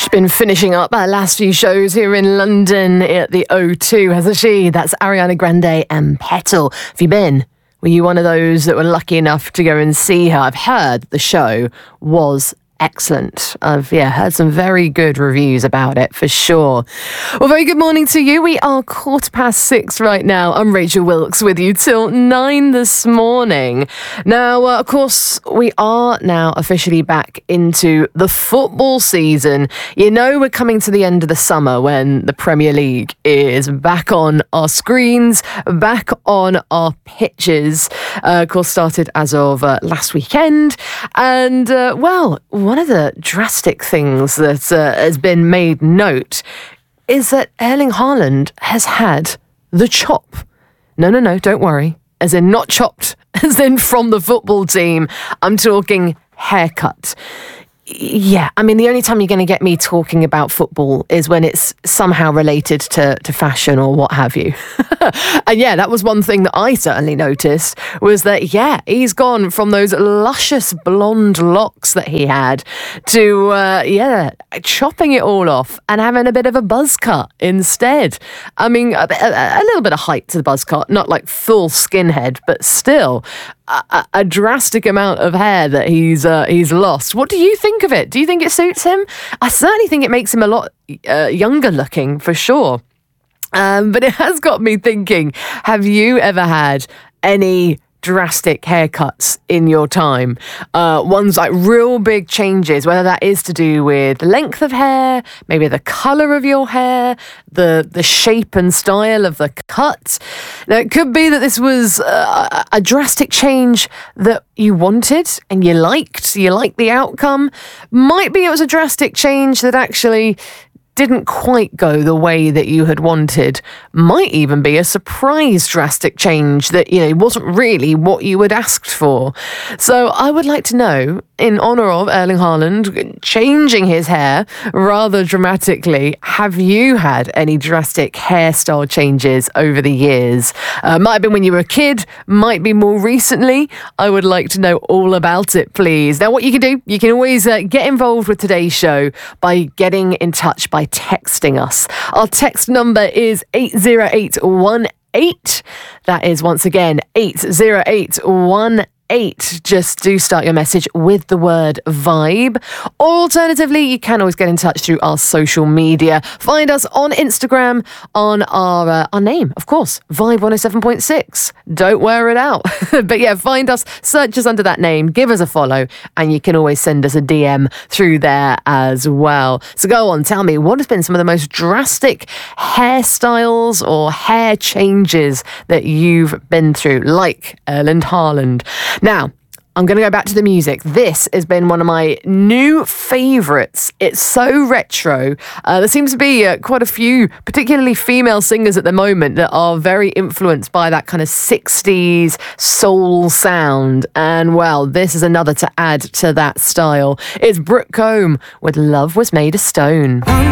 Been finishing up our last few shows here in London at the O2, hasn't she? That's Ariana Grande and Petal. Have you been? Were you one of those that were lucky enough to go and see her? I've heard the show was excellent. I've heard some very good reviews about it for sure. Well, very good morning to you. We are 6:15 right now. I'm Rachel Wilkes with you till 9 this morning. Now, of course, we are now officially back into the football season. You know, we're coming to the end of the summer when the Premier League is back on our screens, back on our pitches. Of course, started as of last weekend. And, one of the drastic things that has been made note is that Erling Haaland has had the chop. No, don't worry. As in not chopped, as in from the football team. I'm talking haircut. Yeah, I mean, the only time you're going to get me talking about football is when it's somehow related to fashion or what have you. And that was one thing that I certainly noticed was that, he's gone from those luscious blonde locks that he had to, chopping it all off and having a bit of a buzz cut instead. I mean, a little bit of height to the buzz cut, not like full skinhead, but still a drastic amount of hair that he's lost. What do you think of it? Do you think it suits him? I certainly think it makes him a lot younger looking for sure. But it has got me thinking, have you ever had any drastic haircuts in your time? Ones like real big changes, whether that is to do with length of hair, maybe the colour of your hair, the shape and style of the cut. Now, it could be that this was a drastic change that you wanted and you liked the outcome. Might be it was a drastic change that actually didn't quite go the way that you had wanted. Might even be a surprise drastic change that, wasn't really what you had asked for. So I would like to know, in honour of Erling Haaland changing his hair rather dramatically, have you had any drastic hairstyle changes over the years? Might have been when you were a kid, might be more recently. I would like to know all about it, please. Now, what you can do, you can always get involved with today's show by getting in touch by texting us. Our text number is 80818. That is, once again, 80818. Just do start your message with the word vibe. Or alternatively, you can always get in touch through our social media. Find us on Instagram on our name, of course, Vibe 107.6. Don't wear it out. But find us, search us under that name, give us a follow, and you can always send us a DM through there as well. So go on, tell me, what has been some of the most drastic hairstyles or hair changes that you've been through, like Erling Haaland? Now, I'm going to go back to the music. This has been one of my new favourites. It's so retro. There seems to be quite a few, particularly female singers at the moment, that are very influenced by that kind of 60s soul sound. And, this is another to add to that style. It's Brooke Combe with Love Was Made of Stone.